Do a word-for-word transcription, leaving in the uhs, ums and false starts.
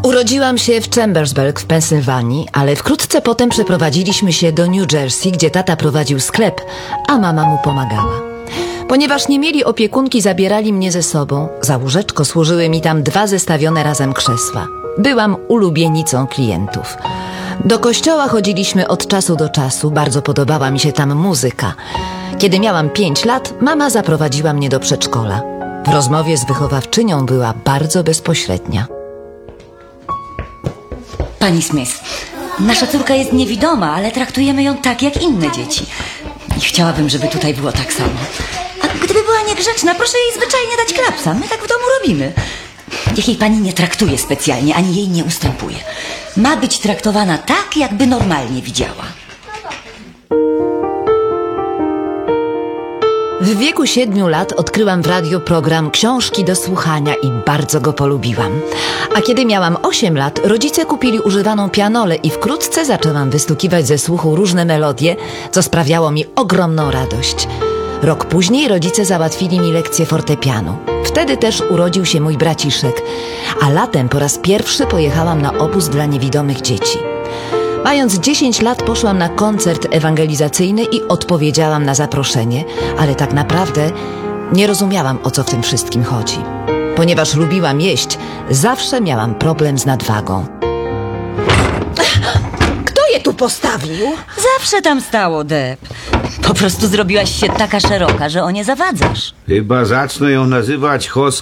Urodziłam się w Chambersburg w Pensylwanii, ale wkrótce potem przeprowadziliśmy się do New Jersey, gdzie tata prowadził sklep, a mama mu pomagała. Ponieważ nie mieli opiekunki, zabierali mnie ze sobą. Za łóżeczko służyły mi tam dwa zestawione razem krzesła. Byłam ulubienicą klientów. Do kościoła chodziliśmy od czasu do czasu, bardzo podobała mi się tam muzyka. Kiedy miałam pięć lat, mama zaprowadziła mnie do przedszkola. W rozmowie z wychowawczynią była bardzo bezpośrednia. Pani Smith, nasza córka jest niewidoma, ale traktujemy ją tak jak inne dzieci. I chciałabym, żeby tutaj było tak samo. A gdyby była niegrzeczna, proszę jej zwyczajnie dać klapsa. My tak w domu robimy. Niech jej pani nie traktuje specjalnie, ani jej nie ustępuje. Ma być traktowana tak, jakby normalnie widziała. W wieku siedmiu lat odkryłam w radiu program Książki do słuchania i bardzo go polubiłam. A kiedy miałam osiem lat, rodzice kupili używaną pianolę i wkrótce zaczęłam wystukiwać ze słuchu różne melodie, co sprawiało mi ogromną radość. Rok później rodzice załatwili mi lekcję fortepianu. Wtedy też urodził się mój braciszek, a latem po raz pierwszy pojechałam na obóz dla niewidomych dzieci. Mając dziesięć lat poszłam na koncert ewangelizacyjny i odpowiedziałam na zaproszenie, ale tak naprawdę nie rozumiałam, o co w tym wszystkim chodzi. Ponieważ lubiłam jeść, zawsze miałam problem z nadwagą. Kto je tu postawił? Zawsze tam stało, Deb. Po prostu zrobiłaś się taka szeroka, że o nie zawadzasz. Chyba zacznę ją nazywać Hos